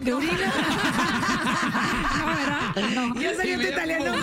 ¿De orina? No, ¿verdad? No. Ya salió tu italiano.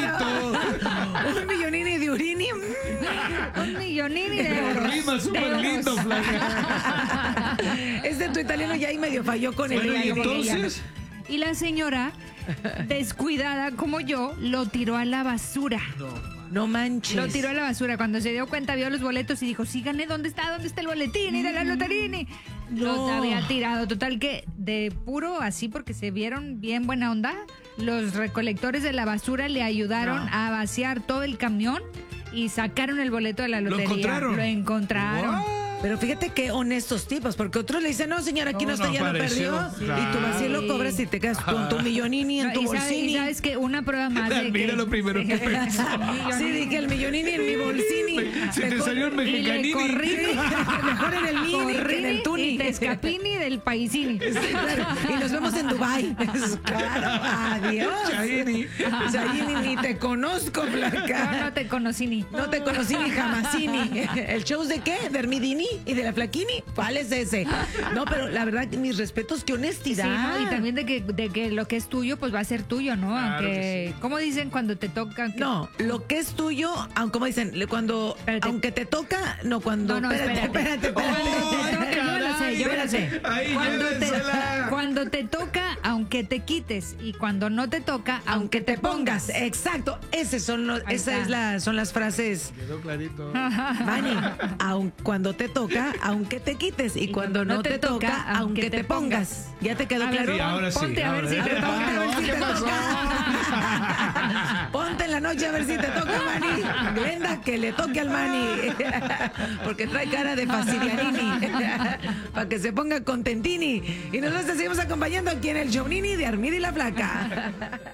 Un millonini de urini. Un millonini de euros. Rima súper lindo, flaca. Este tu italiano ya ahí medio falló con el Bueno, y gallo. entonces, Y la señora, descuidada como yo, lo tiró a la basura. No manches. Lo tiró a la basura. Cuando se dio cuenta, vio los boletos y dijo, sí, gané, ¿dónde está el boletín? Y de la loterini. Los había tirado. Total que de puro así, porque se vieron bien buena onda, los recolectores de la basura le ayudaron a vaciar todo el camión y sacaron el boleto de la lotería. encontraron? Lo encontraron. Pero fíjate qué honestos tipos, porque otros le dicen, no, señora, aquí no, está, ya lo apareció. perdió. Y tú vas y lo cobras y te quedas con tu millonini en tu Y bolsini. sabes que una prueba más de mira que... lo primero que pensó. Sí, dije el millonini en mi bolsini. Se te salió el Y le mexicanini. corrí, Mejor en el mini que en el y tuni. te escapini del paisini. Claro, y nos vemos en Dubai. Claro, adiós. Chahini. Chahini, ni te conozco, No, flaca. no te conocí ni. No te conocí ni jamasini. ¿El show de qué? ¿De Hermidini y de la Flaquini? ¿Cuál es ese? No, pero la verdad, mis respetos, qué Sí, honestidad. ¿no? Y también de que lo que es tuyo, pues va a ser tuyo, ¿no? Claro Aunque, que sí. ¿cómo dicen cuando te toca? No, lo que es tuyo, como dicen, cuando, Espérate. aunque te toca, no cuando. No, espérate. espérate. Yo me la sé. Ahí, Cuando llévensela. cuando te toca, aunque te quites. Y cuando no te toca, aunque te pongas. Exacto, Ahí está. son las frases. Quedó clarito. Manny, cuando te toca, aunque te quites. Y cuando no te toca, aunque te pongas. ¿Ya te quedó A ver, claro? Sí, ahora sí. ponte a ver ahora si sí. te toca. a ver si ¿Qué te pasó? toca. Ponte en la noche a ver si te toca, Manny. Glenda, que le toque al Manny. Porque trae cara de fastidiarini. Para que se ponga contentini. Y nosotros te seguimos acompañando aquí en el Shownini de Armida y la Flaca.